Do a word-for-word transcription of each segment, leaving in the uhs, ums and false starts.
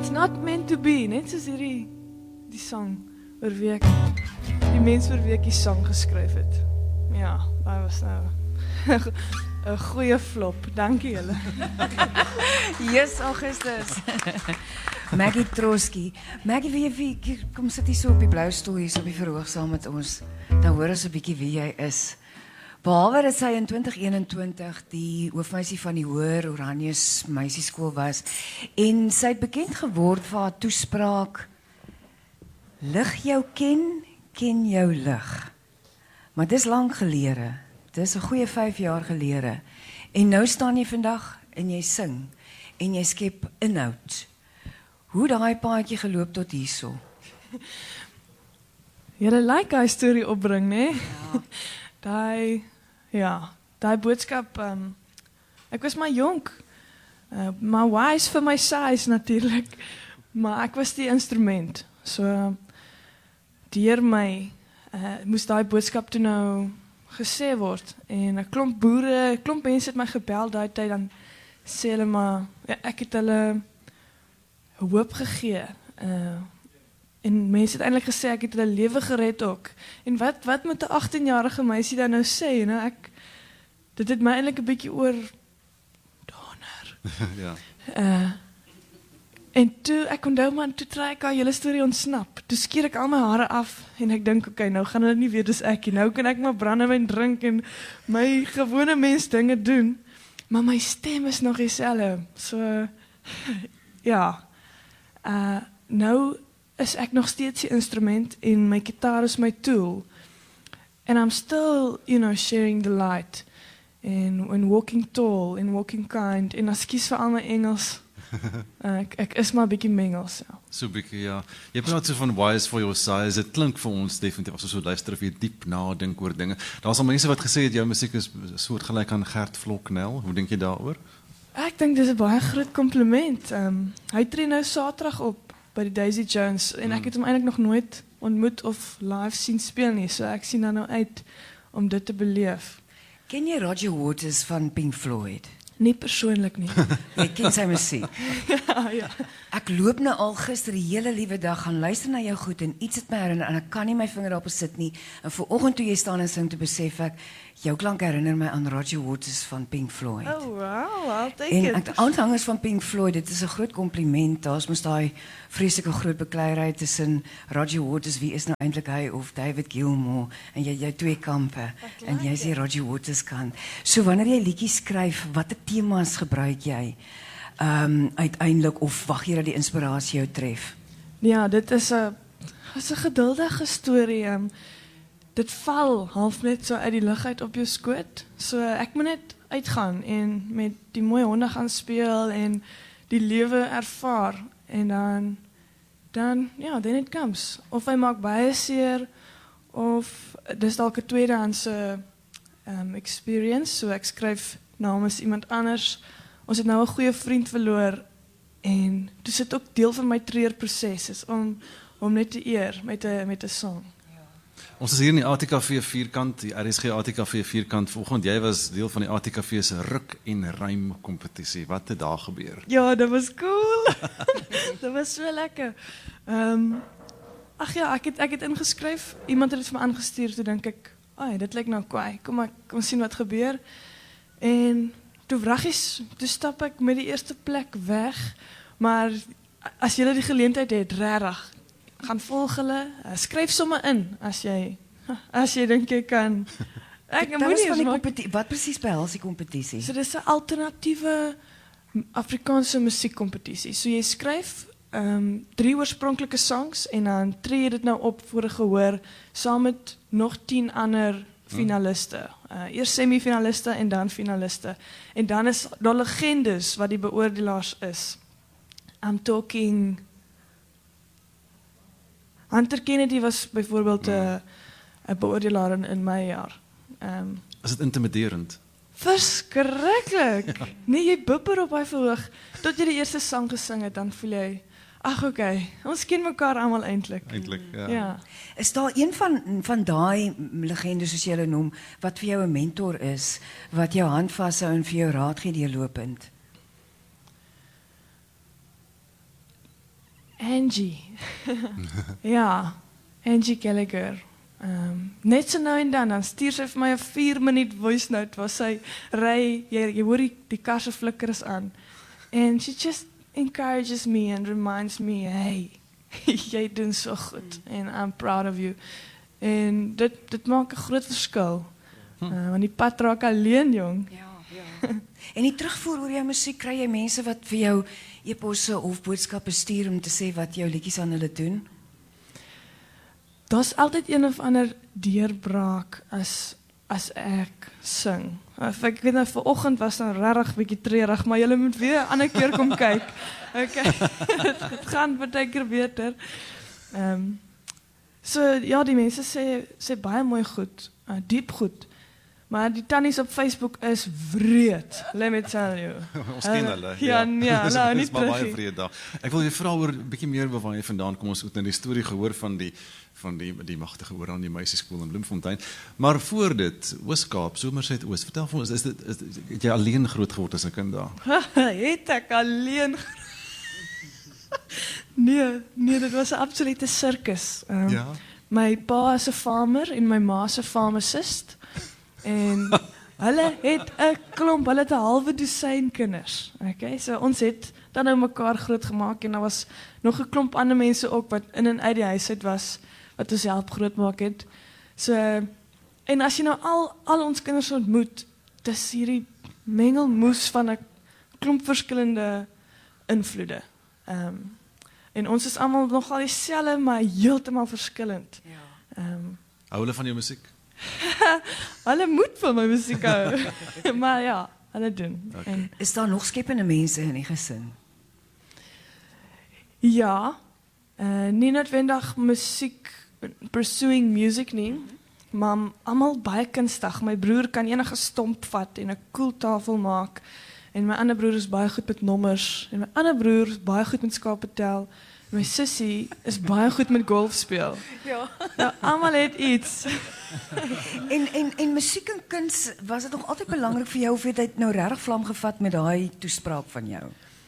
It's not meant to be, net soos hierdie die sang oor wie ek, die mens oor wie ek die sang geskryf het. Ja, daai was nou 'n goeie flop. Dankie julle. Yes, Augustus. Maggie Trotsky. Maggie, wie, wie, kom sit hier so op die blou stoel hier so op die verhoog saam met ons. Dan hoor ons 'n bietjie wie jy is. Behalwe dat sy in twintig eenentwintig die hoofmeisie van die Hoër Oranjes meisieskool was en sy het bekend geword vir haar toespraak Lig jou ken, ken jou lig. Maar dis lank gelede. Dis 'n goeie vyf jaar gelede. En nou staan jy vandag en jy sing en jy skep inhoud. Hoe daai paadjie geloop tot hierso? Julle like hy storie opbring, né? Ja. Daai ja, daai boodskap um, ek was maar jonk. Uh, maar wise vir my size natuurlik. Maar ek was die instrument. So deur my uh, moes daai boodskap toe nou gesê word en 'n klomp boere, 'n klomp mense het my gebel daai tyd dan sê hulle maar ja, ek het hulle hoop gegee. Uh, en mense het eintlik gesê ek het hulle lewe gered ook. En wat wat moet 'n agttien-jarige meisie dan nou sê, you know, ek dit het my eintlik 'n bietjie oor donor. Ja. Uh, en toe ek onthou man, toe try ek haar hele storie ontsnap. Toe skeer ek al my hare af en ek dink okay, nou gaan hulle nie weet dis ek nie. Nou kan ek maar brandewyn drink en my gewone mens dinge doen. Maar my stem is nog dieselfde. So ja. Uh, nou is ek nog steeds die instrument en my gitaar is my tool. And I'm still, you know, sharing the light. En, en walking tall, en walking kind. En as kies vir al my Engels. Uh, ek, ek is maar 'n bietjie mengels, ja. So 'n bietjie, ja. Jy praat so van wise for your size. Dit klink vir ons definitief as ons so luister of jy diep nadink oor dinge. Daar's al mense wat gesê het jou musiek is soortgelyk aan Gert Vloknel. Hoe dink jy daaroor? Ek dink dis 'n baie groot kompliment. Um, hy tree nou Saterdag op by die Daisy Jones en ek het hom eintlik nog nooit ontmoet of live sien speel nie. So ek sien dan nou uit om dit te beleef. Ken jy Roger Waters van Pink Floyd? Nie persoonlik nie. Jy ken sy musiek. ja, ja. Ek loop nou al gister die hele liewe dag gaan luister na jou goed en iets het my herinner en ek kan nie my vinger daarop sit nie. En vanoggend toe jy staan en sing toe besef ek jou klank herinner my aan Roger Waters van Pink Floyd. Oh wow, I'll take en it. En aanhangers van Pink Floyd, dit is 'n groot kompliment. Daar's mos daai vreeslike groot bekleierheid tussen Roger Waters, wie is nou eintlik hy, of David Gilmour en jy jy twee kampe en jy sê Roger Waters kan. So wanneer jy liedjies skryf, watter temas gebruik jy? Ehm um, uiteindelik of wag jy dat die inspirasie jou tref? Ja, dit is 'n is 'n geduldige storie. Um, dit val half net so uit die lug uit op jou skoot. So ek moet net uitgaan en met die mooi honde gaan speel en die lewe ervaar en dan dan ja, then it comes. Of hy maak baie seer of dis dalk 'n tweedehandse um, experience. So ek skryf namens iemand anders. Ons het nou 'n goeie vriend verloor en dit sit ook deel van my treurproses is om om net te eer met 'n met 'n song. Ons is hier in die A T K V vierkant, die R S G A T K V vierkant. Vanoggend jy was deel van die A T K V se ruk en rym kompetisie. Wat het daar gebeur? Ja, dit was cool. Dit was so lekker. Ehm um, ag ja, ek het ek het ingeskryf. Iemand het dit vir my aangestuur, toe dink ek, "Ag, dit lyk nou kwaai. Kom ek kom sien wat gebeur." En toe wraggies, toe stap ek met die eerste plek weg. Maar as jy die geleentheid het, regtig, gaan volg hulle, skryf sommer in as jy as jy dink jy kan. Ek moet nie wat presies behels die kompetisie? So dis 'n alternatiewe Afrikaanse musiekkompetisie. So jy skryf um, drie oorspronklike songs en dan tree jy dit nou op voor 'n gehoor saam met nog tien ander finaliste. Uh, eers semifinaliste en dan finaliste. En dan is daar legendes wat die beoordelaars is. I'm talking Hunter Kennedy was byvoorbeeld 'n uh, 'n beoordelaar in, in my jaar. Um, is dit intimiderend? Verskriklik. Ja. Nee, jy bipper op hy verhoog tot jy die eerste sang gesing het, dan voel jy, ag oké, okay, ons ken mekaar almal eintlik. Eintlik, ja. Ja. Is daar een van van daai legendes soos jy hulle noem wat vir jou 'n mentor is, wat jou hand vashou en vir jou raad gee deurlopend? Angie. Ja, Angie Gallagher. Um, net so nou en dan, dan stuur sy vir my 'n vier minuut voice note waar sy ry, jy, jy hoor die, die kar se flikkers aan. And she just encourages me and reminds me, hey, jy doen so goed en I'm proud of you. En dit dit maak 'n groot verskil. Uh, want die pad raak alleen, jong. Ja, ja. En die terugvoer oor jou musiek, kry jy mense wat vir jou e-posse of boodskappe stuur om te sê wat jou liedjies aan hulle doen? Daar's altyd een of ander deurbraak as as ek sing. Of ek weet nou vanoggend was dan regtig bietjie treurig, maar julle moet weer 'n ander keer kom kyk. Okay. Dit gaan baie keer beter. Ehm um, so ja, die mense sê sê baie mooi goed, uh, diep goed. Maar die tannies op Facebook is wreed. Let me tell you. Ons ken hulle. Ja, ja, nou nie Dis maar baie terug nie. vreed daar. Ek wil jou vra oor 'n bietjie meer waar jy vandaan kom. Ons het nou die storie gehoor van die van die die magtige oor aan die meisieskool in Bloemfontein. Maar voor dit, Oos-Kaap, Somerset Oos. Vertel vir ons, is dit is, het jy alleen groot geword as 'n kind daar? Het ek alleen Nee, nee, dit was 'n absolute sirkus. Um, Ja. My pa is 'n farmer en my ma is 'n pharmacist. En hulle het 'n klomp, hulle het 'n halwe dosyn kinders. Okay, so ons het dan nou mekaar groot gemaak en daar was nog 'n klomp ander mense ook wat in en uit die huis uit was wat ons help grootmaak het. So en as jy nou al al ons kinders ontmoet, dis hierdie mengelmoes van 'n klomp verskillende invloede. Ehm um, en ons is almal nogal dieselfde, maar heeltemal verskillend. Ja. Ehm um, Hou hulle van jou musiek? Hulle moet van my musiek hou. Maar ja, hulle doen. Okay. En Is daar nog skepende mense in die gesin? ja, uh, nie noodwendig musiek, pursuing music nie, maar almal baie kunstig. My broer kan enige stomp vat en 'n koeltafel maak. En my ander broer is baie goed met nommers. En my ander broer is baie goed met skape tel. My sussie is baie goed met golf speel. Ja. Nou, almal het iets. En en en musiek en kuns, was dit nog altyd belangrik vir jou of het dit nou regtig vlam gevat met daai toespraak van jou?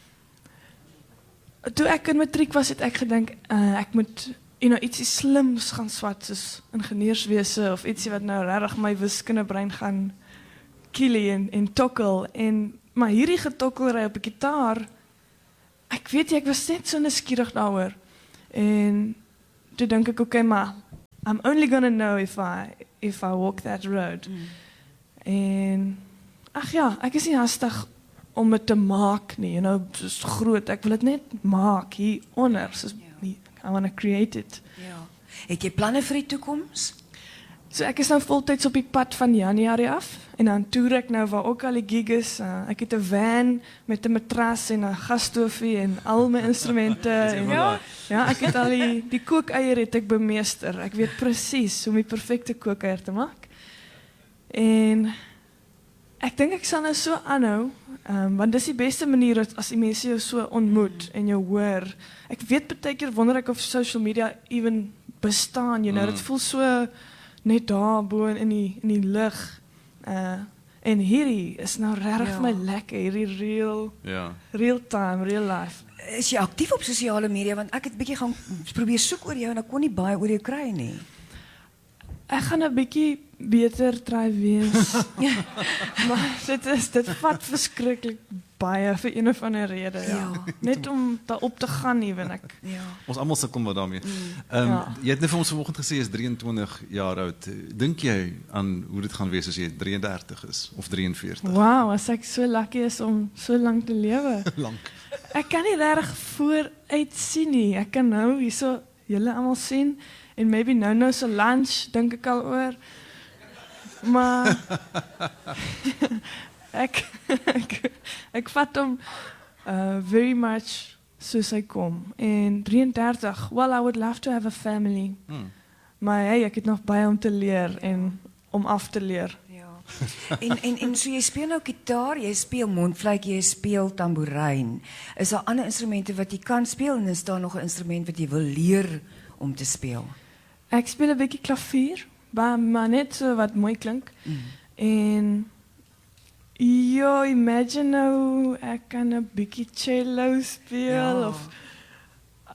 Toe ek in matriek was, het ek gedink uh, ek moet you know, ietsie slims gaan swat soos ingenieurswese of ietsie wat nou regtig my wiskundebrein gaan kielie en en tokkel en maar hierdie getokkelry op 'n gitaar, ek weet jy, ek was net so nuuskierig daaroor. En toe dink ek, okay, maar I'm only gonna know if I if I walk that road. Mm. En ag ja, ek is nie hastig om dit te maak nie, you know, soos groot. Ek wil dit net maak hier onder, soos Ja. I want to create it. Ja. Het jy planne vir die toekoms? So ek is nou voltyds op die pad van Januarie af en dan toer ek nou waar ook al die gig is. Uh, ek het 'n van met 'n matras en 'n gasstofie en al my instrumente en Ja. ja, ek het al die die kookeier het ek bemeester. Ek weet presies hoe om die perfekte kookeier te maak. En ek dink ek sal nou so aanhou, um, want dis die beste manier as, as die mense jou so ontmoet en jou hoor. Ek weet baie keer wonder ek of social media even bestaan, you know, dit voel so net daar bo in die in die lug. Uh en hierdie is nou regtig Ja. vir my lekker, hierdie real Ja. real time, real life. Is jy aktief op sosiale media want ek het bietjie gaan probeer soek oor jou en ek kon nie baie oor jou kry nie. Ek gaan 'n bietjie beter try wees. Maar dit is dit vat verskriklik baie vir een of ander rede, ja. Ja. Net om daarop te gaan ewen ek. Ja. Ons almal sukkel maar daarmee. Ehm um, Ja. jy het net vir ons vanoggend gesê jy is drieëntwintig jaar oud. Dink jy aan hoe dit gaan wees as jy drieëndertig is of drieënveertig? Wow, as ek so lucky is om so lank te lewe. Lank. Ek kan nie regtig vooruit sien nie. Ek kan nou hierso julle almal sien en maybe nou nou so lunch dink ek al oor. Maar ek ek ek vat hom uh, very much soos hy kom. En drieëndertig, well I would love to have a family. Hmm. Maar hey, ek het nog baie om te leer en om af te leer. Ja. En en en so jy speel nou gitaar, jy speel mondfluit, jy speel tamboerijn. Is daar ander instrumente wat jy kan speel en is daar nog 'n instrument wat jy wil leer om te speel? Ek speel 'n bietjie klavier, maar, maar net so wat mooi klink. Mm. En ja, imagine nou ek kan 'n bietjie cello speel Ja. of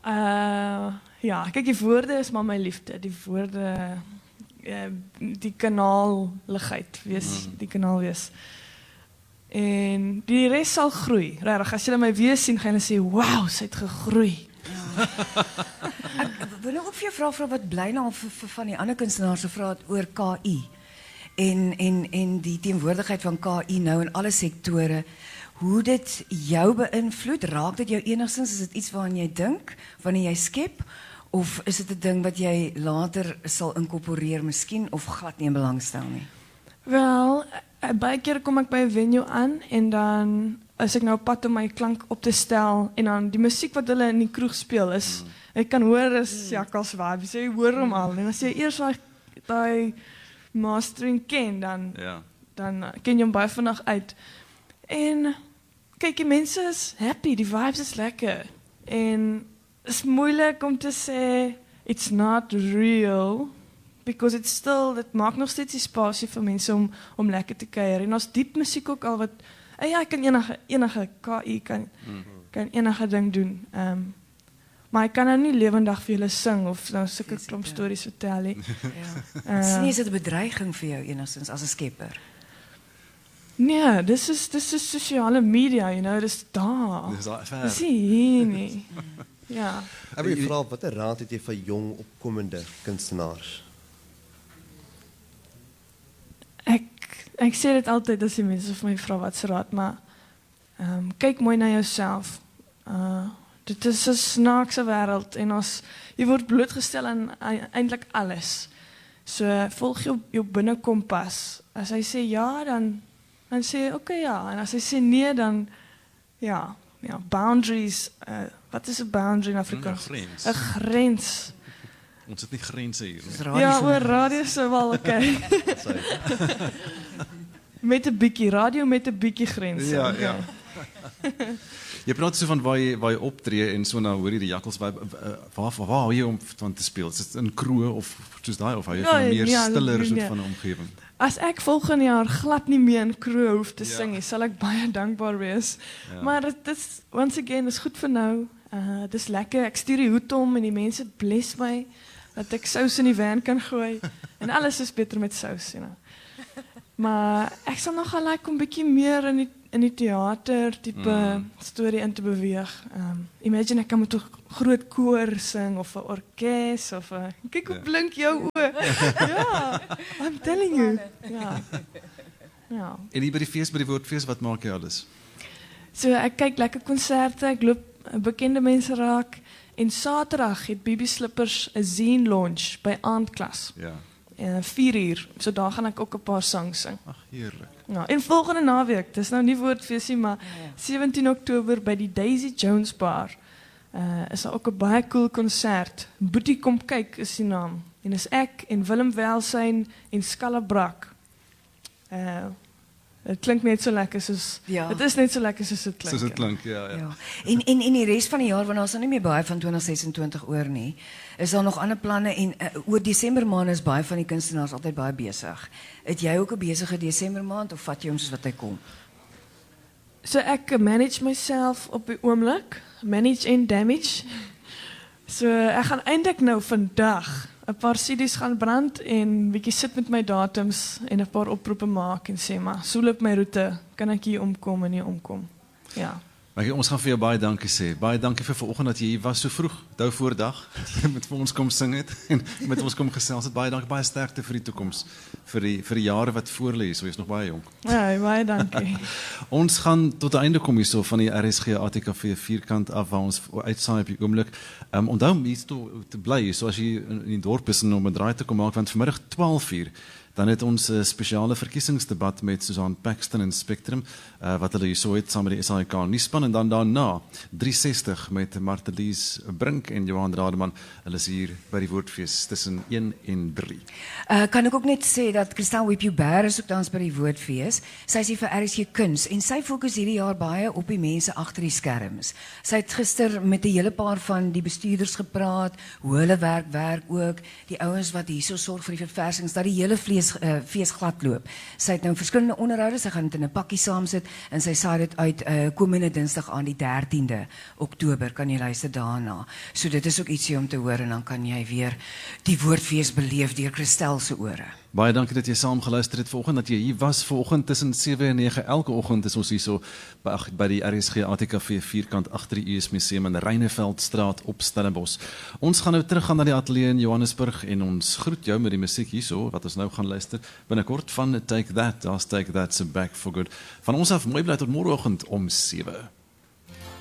Uh, ja, kyk, die woorde is maar my liefde. Die woorde, uh, die kanaaligheid wees, mm. die kanaal wees. En die res sal groei. Regtig, as julle my weer sien, gaan julle sê, "Wow, sy het gegroei." Ja. Ek wil nou ook vir jou vra vra wat bly nou vir, vir van die ander kunstenaars gevra het oor K I. En en en die teenwoordigheid van K I nou in alle sektore. Hoe dit jou beïnvloed? Raak dit jou enigstens? Is dit iets waaraan jy dink wanneer jy skep? Of is dit 'n ding wat jy later sal inkorporeer miskien of glad nie in belang stel nie? Wel, baie keer kom ek by 'n venue aan en dan as ek nou op pad om my klank op te stel en dan die musiek wat hulle in die kroeg speel is, mm. ek kan hoor is Jakkals vibes, jy hoor hom al en as jy eers daai daai mastering ken dan Ja. dan ken jy hom baie vinnig uit. En kyk, die mense is happy, die vibes is lekker en is moeilik om te sê it's not real because it's still, dit maak nog steeds die spasie vir mense om om lekker te kuier en ons diep musiek ook al wat en ja, ek kan enige enige K I kan mm. kan enige ding doen. Ehm um, maar ek kan nou nie lewendig vir julle sing of nou sulke klomp stories vertel nie. Ja. Uh, Sien jy is dit 'n bedreiging vir jou enigstens as 'n skepper? Nee, dis is dis is sosiale media, you know, dis daar. Dis daai ver. Dis nie hier nie. Ja. Ek wil vra watter raad het jy vir jong opkomende kunstenaars? Ek ek sê dit altyd as die mense vir my vra wat se raad, maar ehm um, kyk mooi na jouself. Uh dit is 'n snaakse wêreld en ons jy word blootgestel aan eintlik alles. So volg jou jou binnekompas. As hy sê ja, dan dan sê oké okay, ja, en as hy sê nee dan ja, ja, boundaries. Uh, wat is 'n boundary in Afrikaans? 'n grens. 'n grens. Ons het nie grense hier nie. Ja, oor radio se wel okay. Met 'n bietjie radio met 'n bietjie grense. Ja, okay. ja. Jy praat so van waar jy waar jy optree en so nou hoor jy die Jakkals waar waar waar hou jy om van te speel? Is dit in kroeg of soos daai of hou jy Ja, van 'n meer ja, stiller nee, soort nee. van 'n omgewing? As ek volgende jaar glad nie meer in kroeg hoef te Ja. sing nie, sal ek baie dankbaar wees. Ja. Maar dit is once again is goed vir nou. Uh dis lekker. Ek stuur die hoed om en die mense bless my dat ek sous in die van kan gooi en alles is beter met sous, you know. Maar ek sal nog al like om bietjie meer in die in die teater tipe mm. storie in te beweeg. Um imagine ek kan met 'n groot koor sing of 'n orkes of 'n kyk hoe Ja. blink jou oë. Ja, I'm telling you. Ja. Ja. En hier by die fees by die woordfees wat maak jy alles? So ek kyk lekker konserte, ek loop bekende mense raak en Saterdag het Bibi Slippers 'n zine launch by Aandklas. Ja. Uh, vier uur. So daar gaan ek ook 'n paar songs sing. Ag heerlik. Ja, en volgende naweek, dis nou nie woordfeesie maar sewentien Oktober by die Daisy Jones Bar. Uh is daar ook 'n baie cool konsert. Boetie kom kyk is die naam. En is ek en Willem Welsyn en Skallebrak. Uh dit klink net so lekker soos Ja. dit is net so lekker soos dit klink. Soos dit klink, ja, ja. Ja. En en en die res van die jaar want ons is nou nie meer baie van twintig sesentwintig oor nie. Is daar nog ander planne en uh, oor Desember maand is baie van die kunstenaars altyd baie besig. Het jy ook 'n besige Desember maand of vat jy hom soos wat hy kom? So ek manage myself op die oomblik, manage and damage. So ek gaan eintlik nou vandag 'n paar C D's gaan brand en bietjie sit met my datums en 'n paar oproepe maak en sê maar so loop my roete, kan ek hier omkom en nie omkom. Ja. Maar ons gaan vir jou baie dankie sê. Baie dankie vir vanoggend dat jy hier was so vroeg, dou voor dag, met vir ons kom sing het en met ons kom gesels het. Baie dankie, baie sterkte vir die toekoms, vir die vir die jare wat voor lê, so jy's nog baie jonk. Ja, baie dankie. Ons gaan tot die einde kom hierso van die R S G A T K V vierkant af waar ons uitsaai op die oomblik. Um, onthou om hier te, te bly, so as jy in die dorp is en om 'n draai te kom maak, want vanmiddag twaalf uur dan het ons 'n spesiale verkiesingsdebat met Susan Paxton en Spectrum uh, wat hulle hierso het saam met die S A I K nuusspan en dan daarna drie sestig met Martelies Brink en Johan Rademan. Hulle is hier by die Woordfees tussen een en drie. Uh, kan ek ook net sê dat Christel Webber is ook dans by die Woordfees. Sy is hier vir R S G Kuns en sy fokus hierdie jaar baie op die mense agter die skerms. Sy het gister met 'n hele paar van die bestuurders gepraat, hoe hulle werk werk ook, die ouens wat hierso sorg vir die verversings dat die hele vlees fees, uh, fees gladloop. Sy het nou verskillende onderhoude, sy gaan dit in 'n pakkie saamsit en sy saai dit uit uh, komende Dinsdag aan die dertiende Oktober, kan jy luister daarna. So dit is ook ietsie om te hoor en dan kan jy weer die woordfees beleef deur Christel se ore. Baie dankie dat jy saam geluister het vanoggend, dat jy hier was vanoggend tussen sewe en nege. Elke oggend is ons hier so by, by die R S G A T K V vierkant agter die U S Museum in Reineveldstraat op Stellenbosch. Ons gaan nou teruggaan na die ateljee in Johannesburg en ons groet jou met die musiek hierso, wat ons nou gaan luister, binnekort van Take That, daar's Take That se Back for Good. Van ons af, mooi bly tot môreoggend om sewe.